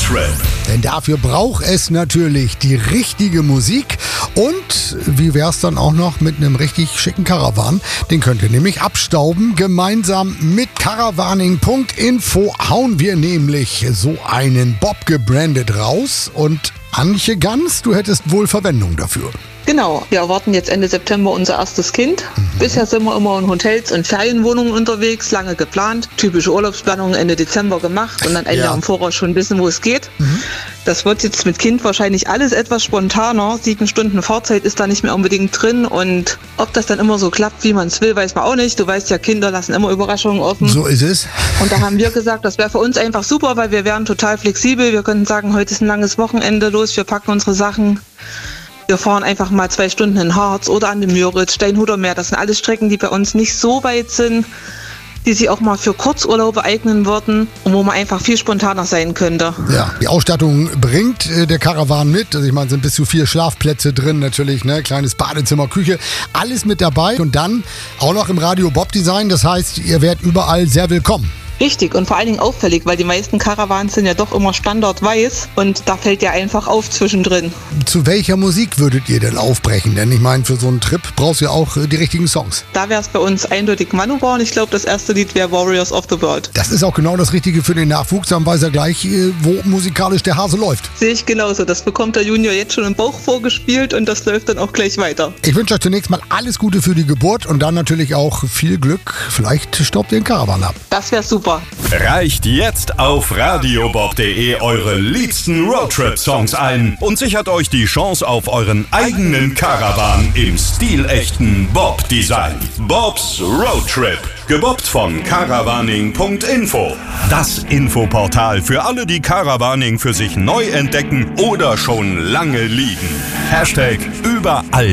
Roadtrip. Denn dafür braucht es natürlich die richtige Musik. Und wie wär's dann auch noch mit einem richtig schicken Caravan? Den könnt ihr nämlich abstauben. Gemeinsam mit caravaning.info hauen wir nämlich so einen Bob gebrandet raus. Und Antje Ganz, du hättest wohl Verwendung dafür. Genau, wir erwarten jetzt Ende September unser erstes Kind. Bisher sind wir immer in Hotels und Ferienwohnungen unterwegs, lange geplant. Typische Urlaubsplanung Ende Dezember gemacht und dann ein Jahr im Voraus schon wissen, wo es geht. Das wird jetzt mit Kind wahrscheinlich alles etwas spontaner. 7 Stunden Fahrzeit ist da nicht mehr unbedingt drin und ob das dann immer so klappt, wie man es will, weiß man auch nicht. Du weißt ja, Kinder lassen immer Überraschungen offen. So ist es. Und da haben wir gesagt, das wäre für uns einfach super, weil wir wären total flexibel. Wir könnten sagen, heute ist ein langes Wochenende, los, wir packen unsere Sachen. Wir fahren einfach mal 2 Stunden in Harz oder an den Müritz, Steinhuder Meer. Das sind alles Strecken, die bei uns nicht so weit sind, die sich auch mal für Kurzurlaube eignen würden und wo man einfach viel spontaner sein könnte. Ja, die Ausstattung bringt der Caravan mit. Also ich meine, sind bis zu 4 Schlafplätze drin natürlich, ne? Kleines Badezimmer, Küche, alles mit dabei. Und dann auch noch im Radio Bob Design. Das heißt, ihr werdet überall sehr willkommen. Richtig und vor allen Dingen auffällig, weil die meisten Caravans sind ja doch immer standardweiß und da fällt ja einfach auf zwischendrin. Zu welcher Musik würdet ihr denn aufbrechen? Denn ich meine, für so einen Trip brauchst du ja auch die richtigen Songs. Da wäre es bei uns eindeutig Manowar und ich glaube, das erste Lied wäre Warriors of the World. Das ist auch genau das Richtige für den Nachwuchs, dann weiß er gleich, wo musikalisch der Hase läuft. Sehe ich genauso, das bekommt der Junior jetzt schon im Bauch vorgespielt und das läuft dann auch gleich weiter. Ich wünsche euch zunächst mal alles Gute für die Geburt und dann natürlich auch viel Glück. Vielleicht staubt ihr den Caravan ab. Das wäre super. Reicht jetzt auf radiobob.de eure liebsten Roadtrip-Songs ein und sichert euch die Chance auf euren eigenen Caravan im stilechten Bob-Design. Bobs Roadtrip, gebobbt von caravaning.info. Das Infoportal für alle, die Caravaning für sich neu entdecken oder schon lange lieben. #überall